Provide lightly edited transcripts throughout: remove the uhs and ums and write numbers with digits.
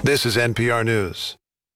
This is NPR News.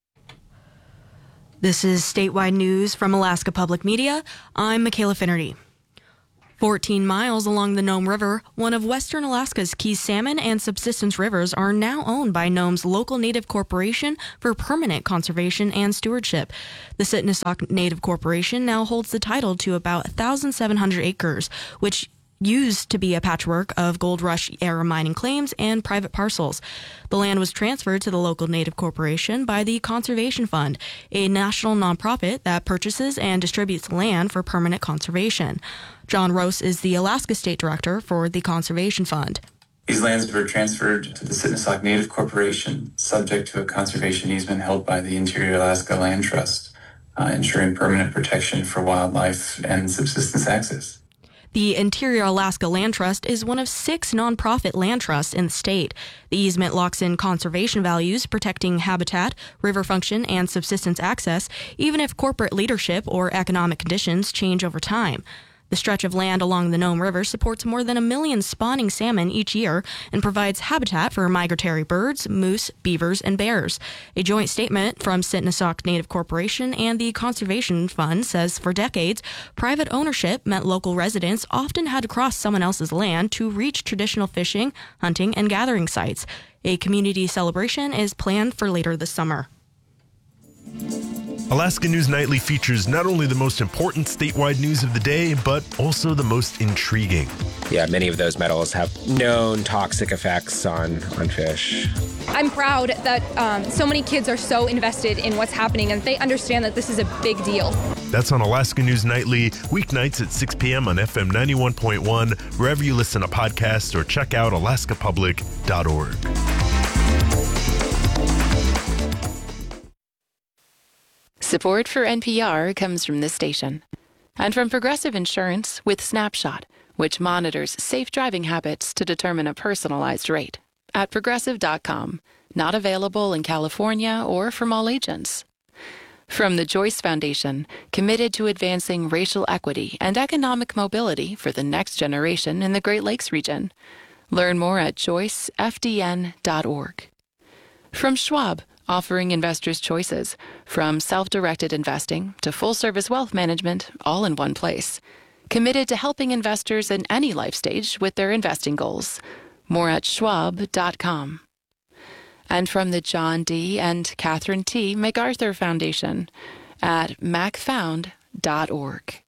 This is statewide news from Alaska Public Media. I'm Michaela Finnerty. 14 miles along the Nome River, one of Western Alaska's key salmon and subsistence rivers, are now owned by Nome's local Native Corporation for permanent conservation and stewardship. The Sitnasauk Native Corporation now holds the title to about 1,700 acres, which used to be a patchwork of Gold Rush era mining claims and private parcels. The land was transferred to the local Native Corporation by the Conservation Fund, a national nonprofit that purchases and distributes land for permanent conservation. John Rose is the Alaska State Director for the Conservation Fund. These lands were transferred to the Sitnasauk Native Corporation, subject to a conservation easement held by the Interior Alaska Land Trust, ensuring permanent protection for wildlife and subsistence access. The Interior Alaska Land Trust is one of 6 nonprofit land trusts in the state. The easement locks in conservation values, protecting habitat, river function, and subsistence access, even if corporate leadership or economic conditions change over time. The stretch of land along the Nome River supports more than 1 million spawning salmon each year and provides habitat for migratory birds, moose, beavers, and bears. A joint statement from Sitnasauk Native Corporation and the Conservation Fund says for decades, private ownership meant local residents often had to cross someone else's land to reach traditional fishing, hunting, and gathering sites. A community celebration is planned for later this summer. Alaska News Nightly features not only the most important statewide news of the day, but also the most intriguing. Yeah, many of those metals have known toxic effects on fish. I'm proud that so many kids are so invested in what's happening and they understand that this is a big deal. That's on Alaska News Nightly, weeknights at 6 p.m. on FM 91.1, wherever you listen to podcasts, or check out alaskapublic.org. Support for NPR comes from this station and from Progressive Insurance with Snapshot, which monitors safe driving habits to determine a personalized rate at progressive.com. Not available in California or from all agents. From the Joyce Foundation, committed to advancing racial equity and economic mobility for the next generation in the Great Lakes region. Learn more at joycefdn.org. From Schwab, offering investors choices, from self-directed investing to full-service wealth management, all in one place. Committed to helping investors in any life stage with their investing goals. More at schwab.com. And from the John D. and Catherine T. MacArthur Foundation at macfound.org.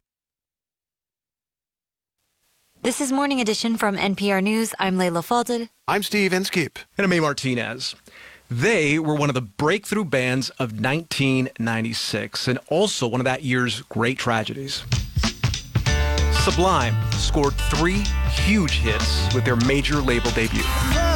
This is Morning Edition from NPR News. I'm Layla Falded. I'm Steve Inskeep. And I'm A. Martinez. They were one of the breakthrough bands of 1996 and also one of that year's great tragedies. Sublime scored 3 huge hits with their major label debut.